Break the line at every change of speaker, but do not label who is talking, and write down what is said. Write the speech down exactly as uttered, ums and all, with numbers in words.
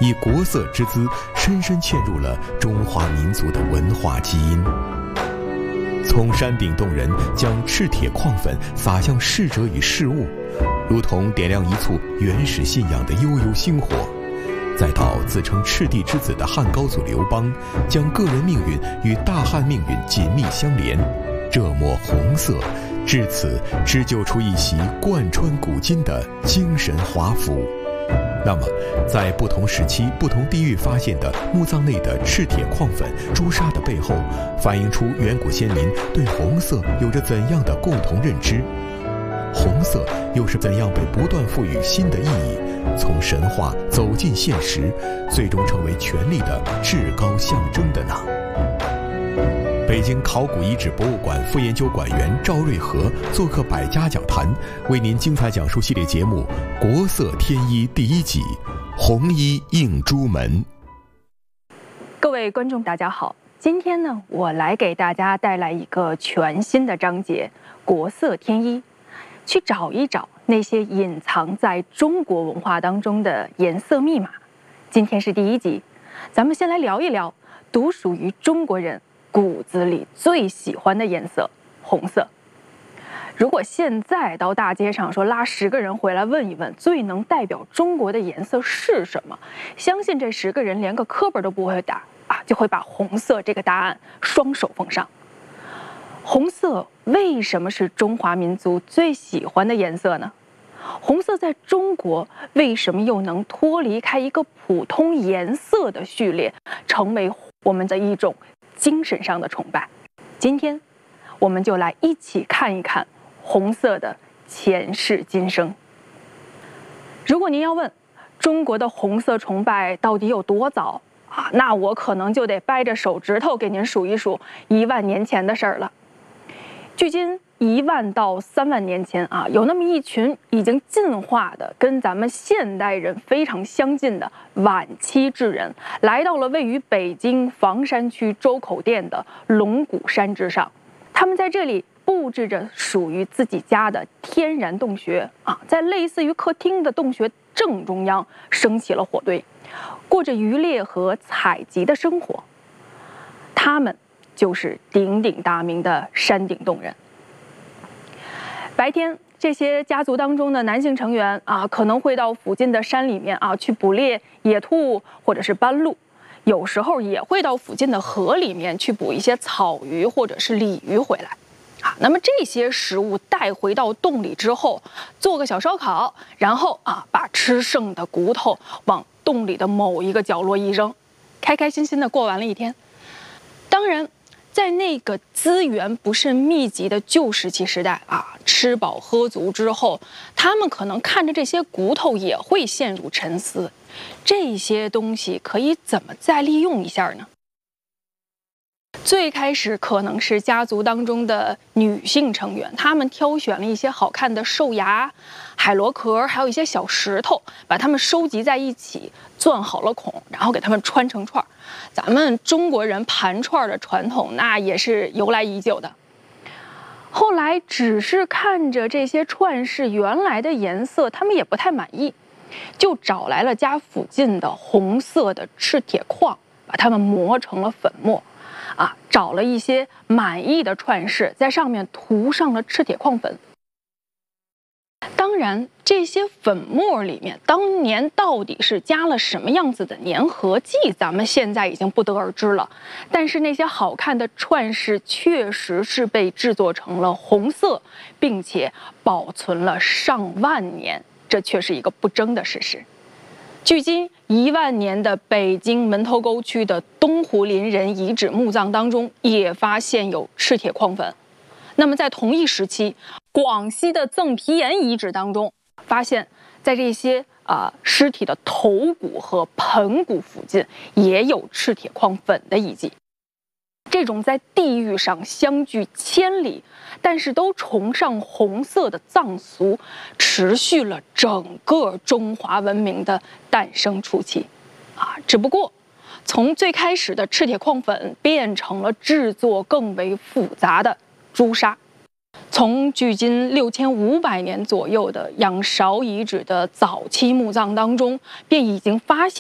以国色之姿深深嵌入了中华民族的文化基因。从山顶洞人将赤铁矿粉撒向逝者与事物，如同点亮一簇原始信仰的悠悠星火；再到自称赤帝之子的汉高祖刘邦，将个人命运与大汉命运紧密相连。这抹红色，至此织就出一袭贯穿古今的精神华服。那么，在不同时期、不同地域发现的墓葬内的赤铁矿粉、朱砂的背后，反映出远古先民对红色有着怎样的共同认知？红色又是怎样被不断赋予新的意义，从神话走进现实，最终成为权力的至高象征的呢？北京考古遗址博物馆副研究馆员赵瑞和做客百家讲坛，为您精彩讲述系列节目《国色天衣》第一集：红衣映朱门。
各位观众，大家好，今天呢，我来给大家带来一个全新的章节——国色天衣，去找一找那些隐藏在中国文化当中的颜色密码。今天是第一集，咱们先来聊一聊独属于中国人骨子里最喜欢的颜色——红色。如果现在到大街上说拉十个人回来问一问最能代表中国的颜色是什么，相信这十个人连个课本都不会打啊，就会把红色这个答案双手奉上。红色为什么是中华民族最喜欢的颜色呢？红色在中国为什么又能脱离开一个普通颜色的序列，成为我们的一种精神上的崇拜？今天我们就来一起看一看红色的前世今生。如果您要问中国的红色崇拜到底有多早啊，那我可能就得掰着手指头给您数一数一万年前的事儿了。距今一万到三万年前啊，有那么一群已经进化的跟咱们现代人非常相近的晚期智人，来到了位于北京房山区周口店的龙骨山之上。他们在这里布置着属于自己家的天然洞穴啊，在类似于客厅的洞穴正中央升起了火堆，过着渔猎和采集的生活。他们就是鼎鼎大名的山顶洞人。白天，这些家族当中的男性成员啊，可能会到附近的山里面啊去捕猎野兔或者是斑鹿，有时候也会到附近的河里面去捕一些草鱼或者是鲤鱼回来。啊，那么这些食物带回到洞里之后，做个小烧烤，然后啊把吃剩的骨头往洞里的某一个角落一扔，开开心心的过完了一天。当然，在那个资源不甚密集的旧石器时代啊，吃饱喝足之后，他们可能看着这些骨头也会陷入沉思：这些东西可以怎么再利用一下呢？最开始可能是家族当中的女性成员，她们挑选了一些好看的兽牙、海螺壳，还有一些小石头，把它们收集在一起，钻好了孔，然后给它们穿成串。咱们中国人盘串的传统那也是由来已久的。后来只是看着这些串饰原来的颜色，他们也不太满意，就找来了家附近的红色的赤铁矿，把它们磨成了粉末。啊，找了一些满意的串饰，在上面涂上了赤铁矿粉。当然，这些粉末里面当年到底是加了什么样子的粘合剂，咱们现在已经不得而知了。但是那些好看的串饰确实是被制作成了红色，并且保存了上万年，这却是一个不争的事实。距今一万年的北京门头沟区的东湖林人遗址墓葬当中，也发现有赤铁矿粉。那么在同一时期，广西的赠皮岩遗址当中，发现在这些啊、呃、尸体的头骨和盆骨附近，也有赤铁矿粉的遗迹。这种在地域上相距千里，但是都崇尚红色的葬俗，持续了整个中华文明的诞生初期，啊，只不过从最开始的赤铁矿粉变成了制作更为复杂的朱砂。从距今六千五百年左右的仰韶遗址的早期墓葬当中，便已经发现